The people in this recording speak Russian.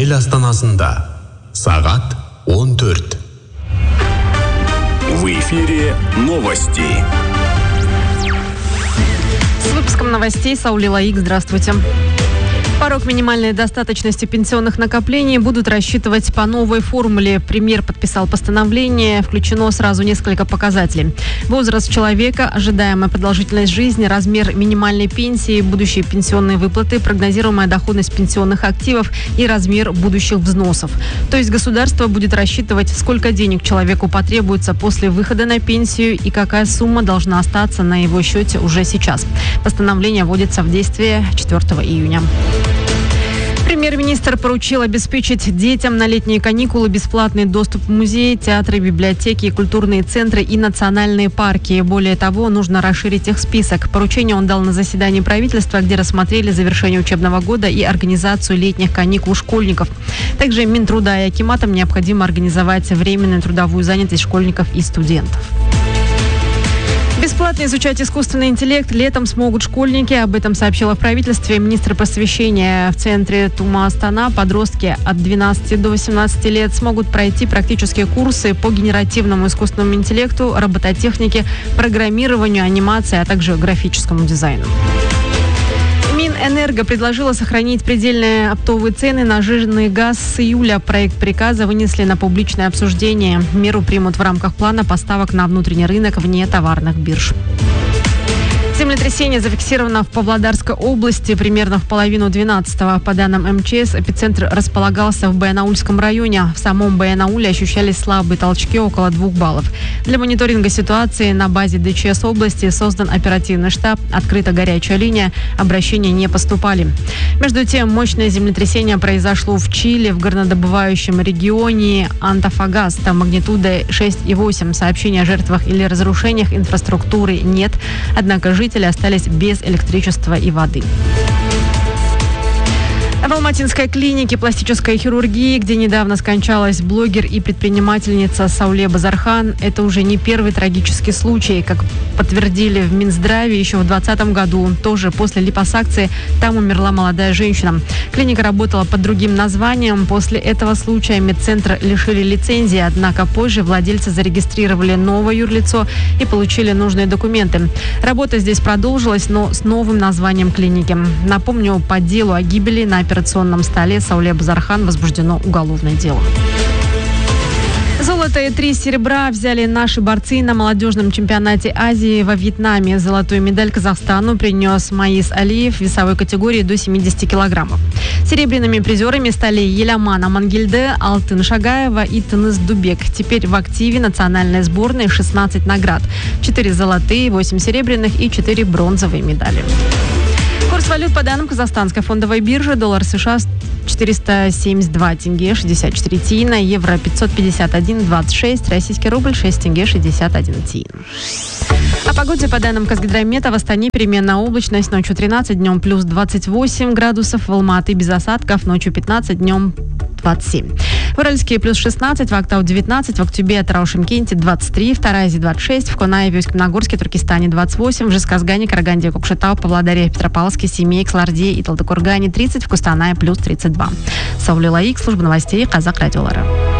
ел астанасында. Сағат 14. В эфире новости. С выпуском новостей Саули Лаик. Здравствуйте. Порог минимальной достаточности пенсионных накоплений будут рассчитывать по новой формуле. Премьер подписал постановление. Включено сразу несколько показателей. Возраст человека, ожидаемая продолжительность жизни, размер минимальной пенсии, будущие пенсионные выплаты, прогнозируемая доходность пенсионных активов и размер будущих взносов. То есть государство будет рассчитывать, сколько денег человеку потребуется после выхода на пенсию и какая сумма должна остаться на его счете уже сейчас. Постановление вводится в действие 4 июня. Премьер-министр поручил обеспечить детям на летние каникулы бесплатный доступ в музеи, театры, библиотеки, культурные центры и национальные парки. Более того, нужно расширить их список. Поручение он дал на заседании правительства, где рассмотрели завершение учебного года и организацию летних каникул школьников. Также Минтруда и акиматам необходимо организовать временную трудовую занятость школьников и студентов. Бесплатно изучать искусственный интеллект летом смогут школьники. Об этом сообщила в правительстве министр просвещения. В центре Тума Астана подростки от 12 до 18 лет смогут пройти практические курсы по генеративному искусственному интеллекту, робототехнике, программированию, анимации, а также графическому дизайну. Минэнерго предложила сохранить предельные оптовые цены на жиженый газ с июля. Проект приказа вынесли на публичное обсуждение. Меру примут в рамках плана поставок на внутренний рынок вне товарных бирж. Землетрясение зафиксировано в Павлодарской области примерно в половину 12-го. По данным МЧС, эпицентр располагался в Баянаульском районе. В самом Баянауле ощущались слабые толчки около 2 баллов. Для мониторинга ситуации на базе ДЧС области создан оперативный штаб, открыта горячая линия, обращения не поступали. Между тем, мощное землетрясение произошло в Чили, в горнодобывающем регионе Антофагаста магнитудой 6,8. Сообщений о жертвах или разрушениях инфраструктуры нет, однако жители остались без электричества и воды. В Алматинской клинике пластической хирургии, где недавно скончалась блогер и предпринимательница Сауле Базархан, это уже не первый трагический случай. Как подтвердили в Минздраве еще в 2020 году, тоже после липосакции, там умерла молодая женщина. Клиника работала под другим названием. После этого случая медцентр лишили лицензии, однако позже владельцы зарегистрировали новое юрлицо и получили нужные документы. Работа здесь продолжилась, но с новым названием клиники. Напомню, по делу о гибели на операционном столе Сауле Базархан возбуждено уголовное дело. Золото и 3 серебра взяли наши борцы на молодежном чемпионате Азии во Вьетнаме. Золотую медаль Казахстану принес Маис Алиев в весовой категории до 70 килограммов. Серебряными призерами стали Еляман Амангельде, Алтын Шагаева и Тыныс Дубек. Теперь в активе национальной сборной 16 наград. 4 золотые, 8 серебряных и 4 бронзовые медали. Курс валют по данным Казахстанской фондовой биржи: доллар США 472 тенге 64 тиына, евро 551,26, российский рубль 6 тенге 61 тиын. О погоде по данным Казгидромета: в Астане переменная облачность, ночью 13, днем плюс 28 градусов, в Алматы без осадков, ночью 15, днем 27. В Уральске плюс 16, в Актау 19, в Актюбе, Тарау-Шымкенте 23, в Таразе 26, в Конаеве, Усть-Каменогорске, Туркестане 28, в Жезказгане, Караганде, Кокшетау, Павлодаре, Петропавловске, Семей, Ксларде и Талдыкоргане 30, в Кустанае плюс 32. Саули Лаик, служба новостей Казак радиолары.